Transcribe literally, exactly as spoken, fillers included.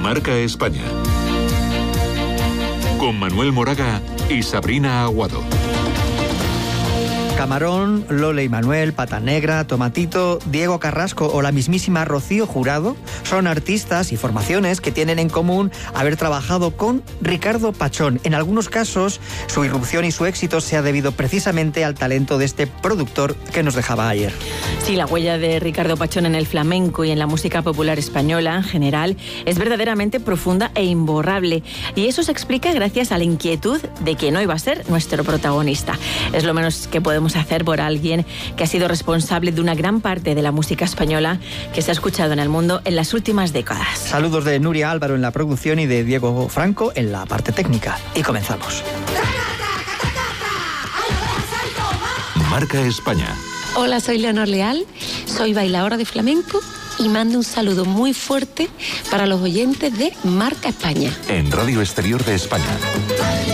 Marca España. Con Manuel Moraga y Sabrina Aguado. Camarón, Lole y Manuel, Pata Negra, Tomatito, Diego Carrasco o la mismísima Rocío Jurado son artistas y formaciones que tienen en común haber trabajado con Ricardo Pachón. En algunos casos, su irrupción y su éxito se ha debido precisamente al talento de este productor que nos dejaba ayer. Sí, la huella de Ricardo Pachón en el flamenco y en la música popular española en general es verdaderamente profunda e imborrable. Y eso se explica gracias a la inquietud de quien hoy va a ser nuestro protagonista. Es lo menos que podemos hacer por alguien que ha sido responsable de una gran parte de la música española que se ha escuchado en el mundo en las últimas décadas. Saludos de Nuria Álvaro en la producción y de Diego Franco en la parte técnica. Y comenzamos. Marca España. Hola, soy Leonor Leal, soy bailadora de flamenco y mando un saludo muy fuerte para los oyentes de Marca España. En Radio Exterior de España.